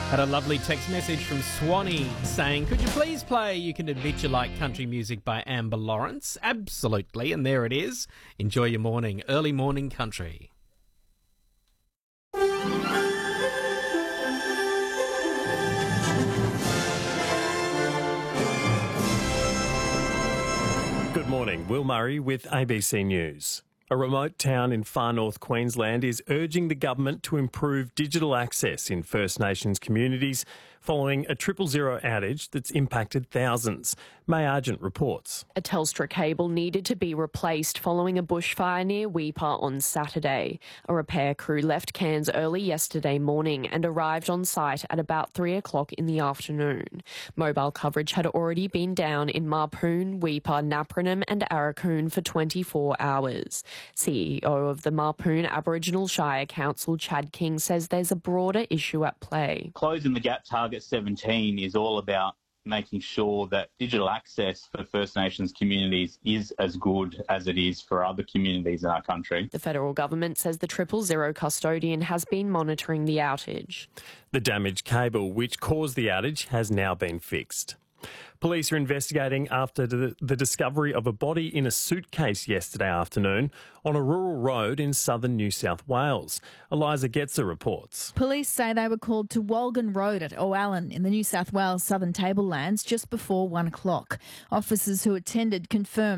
Had a lovely text message from Swanee saying, could you please play You Can Admit You Like Country Music by Amber Lawrence? Absolutely, and there it is. Enjoy your morning, early morning country. Good morning, Will Murray with ABC News. A remote town in far north Queensland is urging the government to improve digital access in First Nations communities following a 000 outage that's impacted thousands. May Argent reports. A Telstra cable needed to be replaced following a bushfire near Weipa on Saturday. A repair crew left Cairns early yesterday morning and arrived on site at about 3 o'clock in the afternoon. Mobile coverage had already been down in Marpoon, Weipa, Napranum and Arakoon for 24 hours. CEO of the Marpoon Aboriginal Shire Council, Chad King, says there's a broader issue at play. Closing the gap target 17 is all about making sure that digital access for First Nations communities is as good as it is for other communities in our country. The federal government says the 000 custodian has been monitoring the outage. The damaged cable which caused the outage has now been fixed. Police are investigating after the discovery of a body in a suitcase yesterday afternoon on a rural road in southern New South Wales. Eliza Getzer reports. Police say they were called to Walgan Road at O'Allen in the New South Wales Southern Tablelands just before 1 o'clock. Officers who attended confirmed